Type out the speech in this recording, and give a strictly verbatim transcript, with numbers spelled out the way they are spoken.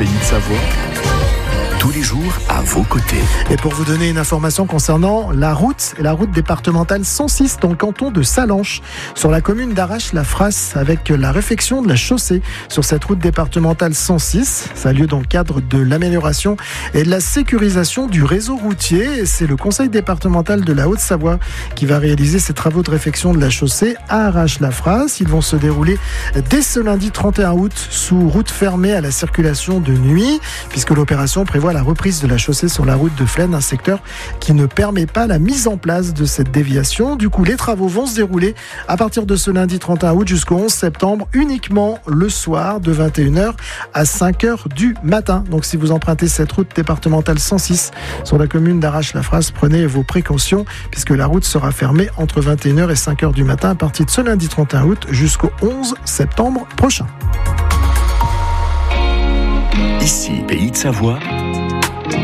Pays de Savoie, tous les jours à vos côtés. Et pour vous donner une information concernant la route, la route départementale cent six dans le canton de Sallanches, sur la commune d'Arrache-la-Frasse, avec la réfection de la chaussée sur cette route départementale cent six. Ça a lieu dans le cadre de l'amélioration et de la sécurisation du réseau routier. C'est le conseil départemental de la Haute-Savoie qui va réaliser ces travaux de réfection de la chaussée à Arrache-la-Frasse. Ils vont se dérouler dès ce lundi trente et un août sous route fermée à la circulation de nuit, puisque l'opération prévoit la reprise de la chaussée sur la route de Flaine, un secteur qui ne permet pas la mise en place de cette déviation. Du coup, les travaux vont se dérouler à partir de ce lundi trente et un août jusqu'au onze septembre, uniquement le soir de vingt et une heures à cinq heures du matin. Donc si vous empruntez cette route départementale cent six sur la commune d'Arrache-la-Frasse, prenez vos précautions puisque la route sera fermée entre vingt et une heures et cinq heures du matin à partir de ce lundi trente et un août jusqu'au onze septembre prochain. Ici, Pays de Savoie,